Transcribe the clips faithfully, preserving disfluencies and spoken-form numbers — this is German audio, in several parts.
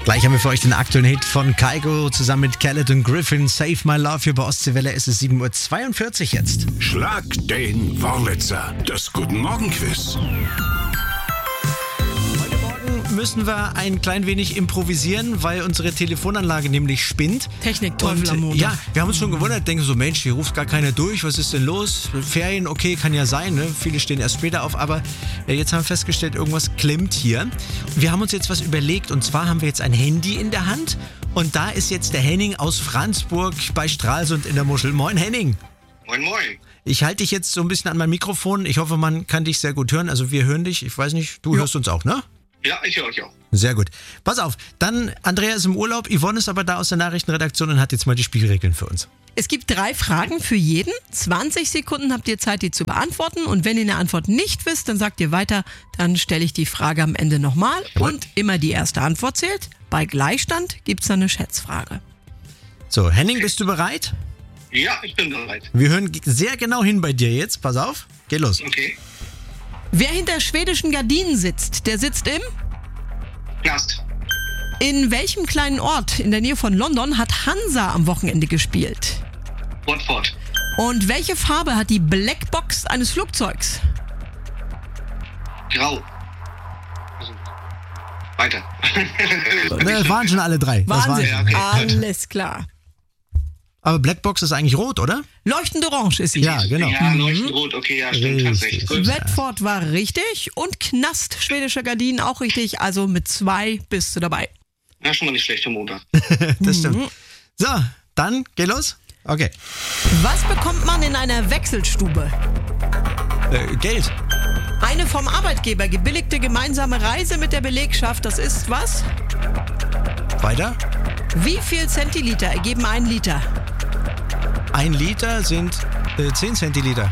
Gleich haben wir für euch den aktuellen Hit von Kygo zusammen mit Khaled und Griffin. Save My Love hier bei Ostseewelle. Es ist sieben Uhr zweiundvierzig jetzt. Schlag den Wurlitzer. Das Guten Morgen Quiz. Müssen wir ein klein wenig improvisieren, weil unsere Telefonanlage nämlich spinnt. Technikteufel am Montag. Ja, wir haben uns schon gewundert, denken so, Mensch, hier ruft gar keiner durch, was ist denn los? Ferien, okay, kann ja sein, ne? Viele stehen erst später auf, aber jetzt haben wir festgestellt, irgendwas klemmt hier. Und wir haben uns jetzt was überlegt, und zwar haben wir jetzt ein Handy in der Hand und da ist jetzt der Henning aus Franzburg bei Stralsund in der Muschel. Moin Henning. Moin, moin. Ich halte dich jetzt so ein bisschen an mein Mikrofon. Ich hoffe, man kann dich sehr gut hören. Also wir hören dich. Ich weiß nicht, du ja. hörst uns auch, ne? Ja, ich höre euch auch. Sehr gut. Pass auf, dann Andrea ist im Urlaub, Yvonne ist aber da aus der Nachrichtenredaktion und hat jetzt mal die Spielregeln für uns. Es gibt drei Fragen für jeden. zwanzig Sekunden habt ihr Zeit, die zu beantworten. Und wenn ihr eine Antwort nicht wisst, dann sagt ihr weiter. Dann stelle ich die Frage am Ende nochmal. Und immer die erste Antwort zählt. Bei Gleichstand gibt es eine Schätzfrage. So, Henning, bist du bereit? Ja, ich bin bereit. Wir hören sehr genau hin bei dir jetzt. Pass auf, geht los. Okay. Wer hinter schwedischen Gardinen sitzt, der sitzt im... Knast. In welchem kleinen Ort in der Nähe von London hat Hansa am Wochenende gespielt? Watford. Und welche Farbe hat die Blackbox eines Flugzeugs? Grau. Also, weiter. Das waren schon alle drei. Das Wahnsinn, waren okay. Alles klar. Aber Blackbox ist eigentlich rot, oder? Leuchtend orange ist sie. Ja, genau. Ja, leuchtend rot, okay, ja, stimmt Richtig. tatsächlich. Watford war richtig und Knast schwedischer Gardinen auch richtig. Also mit zwei bist du dabei. Ja, schon mal nicht schlecht am Montag. Das stimmt. So, dann, geh los. Okay. Was bekommt man in einer Wechselstube? Äh, Geld. Eine vom Arbeitgeber gebilligte gemeinsame Reise mit der Belegschaft, das ist was? Weiter. Wie viel Zentiliter ergeben ein Liter? Ein Liter sind äh, zehn Zentiliter.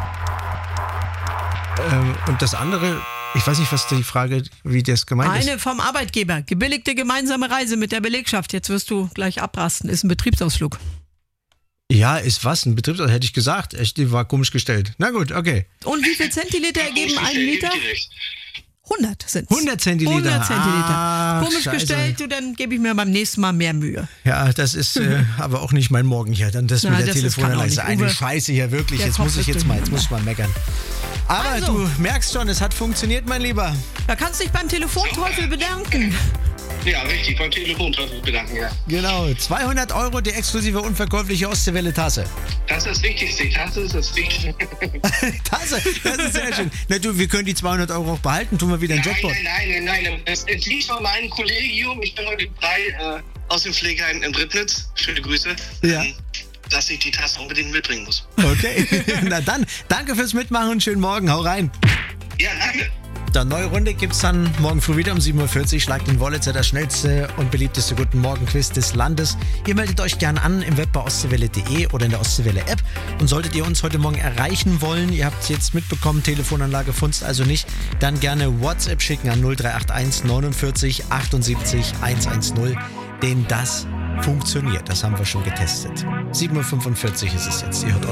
Ähm, und das andere, ich weiß nicht, was die Frage, wie das gemeint ist. Eine vom Arbeitgeber gebilligte gemeinsame Reise mit der Belegschaft. Jetzt wirst du gleich abrasten. Ist ein Betriebsausflug. Ja, ist was? Ein Betriebsausflug, hätte ich gesagt. Echt, die war komisch gestellt. Na gut, okay. Und wie viel Zentiliter ergeben ein Liter? hundert sind es. hundert Zentiliter. hundert Zentiliter. Ach, Komisch Scheiße. gestellt, du, dann gebe ich mir beim nächsten Mal mehr Mühe. Ja, das ist äh, aber auch nicht mein Morgen hier. Dann das Na, mit der das ist- kann auch Telefonanlage. nicht. Eine Uwe, Scheiße hier, wirklich. der Jetzt Kopf muss ich ist jetzt mal, jetzt durcheinander. muss ich mal meckern. Aber Also. du merkst schon, es hat funktioniert, mein Lieber. Da kannst du dich beim Telefonteufel bedanken. Ja, richtig, beim Telefonteufel bedanken, ja. Genau, zweihundert Euro die exklusive unverkäufliche Ostseewelle-Tasse. Das ist das Wichtigste, das ist das Wichtigste. Tasse, das ist sehr schön. Na du, wir können die zweihundert Euro auch behalten, tun wir wieder einen Nein, Jackpot. nein, nein, nein, nein. Es, es liegt von meinem Kollegium, ich bin heute frei äh, aus dem Pflegeheim in Ribnitz. Schöne Grüße. Ja. Ähm, dass ich die Tasse unbedingt mitbringen muss. Okay, na dann, danke fürs Mitmachen und schönen Morgen, hau rein. Ja, danke. Dann neue Runde gibt's dann morgen früh wieder um sieben Uhr vierzig. Schlagt den Wurlitzer, das schnellste und beliebteste Guten Morgen Quiz des Landes. Ihr meldet euch gerne an im Web bei ostseewelle punkt de oder in der Ostseewelle App. Und solltet ihr uns heute Morgen erreichen wollen, ihr habt jetzt mitbekommen, Telefonanlage funzt also nicht, dann gerne WhatsApp schicken an null drei acht eins neunundvierzig achtundsiebzig hundertzehn. Denn das funktioniert. Das haben wir schon getestet. sieben Uhr fünfundvierzig ist es jetzt. Ihr hört Ost